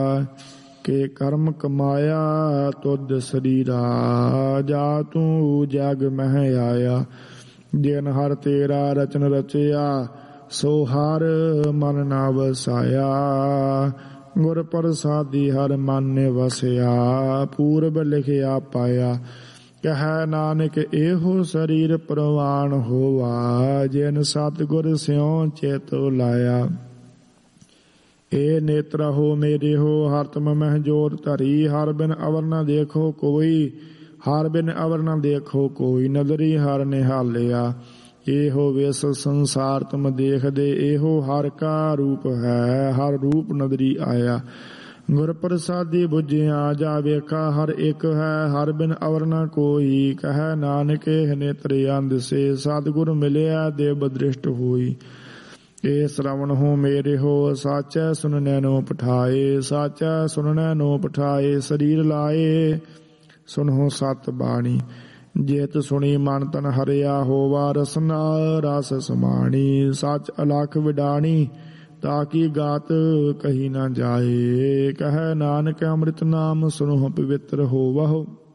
ਕੇ ਕਰਮ ਕਮਾਇਆ ਤੁਧ ਸਰੀਰਾ। ਜਾ ਤੂੰ ਜਗ ਮਹਿ ਆਇਆ ਜਿਨ ਹਰ ਤੇਰਾ ਰਚਨ ਰਚਿਆ ਸੋ ਹਰ ਮਨ ਨਾ ਵਸਾਇਆ। ਗੁਰ ਪ੍ਰਸਾਦੀ ਹਰ ਮਨ ਵਸਿਆ ਪੂਰਬ ਲਿਖਿਆ ਪਾਇਆ। ਕਹਿ ਨਾਨਕ ਇਹੋ ਸਰੀਰ ਪ੍ਰਵਾਨ ਹੋਵਾ ਜਿਨ ਸਤਿਗੁਰ ਸਿਉ ਚਿਤ ਲਾਇਆ। ਏ ਨੇਤਰ ਹੋ ਮੇਰੇ ਹੋ ਹਰ ਤੁਮ ਮਹਿ ਜੋਤ ਧਰੀ। ਹਰ ਬਿਨ ਅਵਰ ਨ ਦੇਖੋ ਕੋਈ, ਹਰ ਬਿਨ ਅਵਰ ਨ ਦੇਖੋ ਕੋਈ। ਨਦਰੀ ਹਰ ਨਿਹਾਲਿਆ ਇਹੋ ਵਿਸ ਸੰਸਾਰ ਤੁਮ ਦੇਖਦੇ। ਇਹੋ ਹਰ ਕਾ ਰੂਪ ਹੈ ਹਰ ਰੂਪ ਨਦਰੀ ਆਇਆ। ਗੁਰ ਪ੍ਰਸਾਦੀ ਬੁਝਿਆ ਜਾ ਵੇਖਾ ਹਰ ਇੱਕ ਹੈ ਹਰ ਬਿਨ ਅਵਰ ਨ ਕੋਈ। ਕਹਿ ਨਾਨਕ ਨੇਤਰ ਅੰਧਸੇ ਸਤਿਗੁਰ ਮਿਲਿਆ ਦੇਵ ਦ੍ਰਿਸ਼ਟ ਹੋਈ। ਇਹ ਸ਼ਰਵਣ ਹੋ ਮੇਰੇ ਹੋ ਸਾਚੈ ਸੁਨਨੈ ਨੋ ਪਠਾਏ। ਸਾਚੈ ਸੁਨਨੈ ਨੋ ਪਠਾਏ ਸਰੀਰ ਲਾਏ ਸੁਨਹੁ ਸਤ ਬਾਣੀ। ਜੇਤ ਸੁਣੀ ਮਨ ਤਨ ਹਰਿਆ ਹੋਵਾ ਰਸਨਾ ਰਸ ਸਮਾਣੀ। ਸਚ ਅਲਖ ਵਿਡਾਣੀ ਤਾਕੀ ਗਾਤ ਕਹੀ ਨਾ ਜਾਏ। ਕਹਿ ਨਾਨਕ ਅੰਮ੍ਰਿਤ ਨਾਮ ਸੁਨਹੁ ਪਵਿੱਤਰ ਹੋਵਹੁ।